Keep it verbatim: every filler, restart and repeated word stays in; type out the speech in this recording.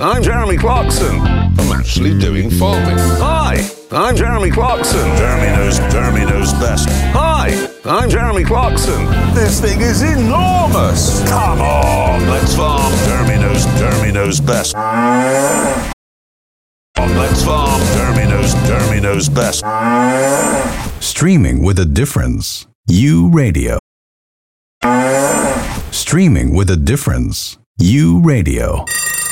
I'm Jeremy Clarkson. I'm actually doing farming. Hi, I'm Jeremy Clarkson. Jeremy knows, Jeremy knows best. Hi, I'm Jeremy Clarkson. This thing is enormous. Come on, let's farm. Jeremy knows, Jeremy knows best. Let's farm. Jeremy knows, Jeremy knows best. Streaming with a difference. U Radio. Streaming with a difference. U Radio.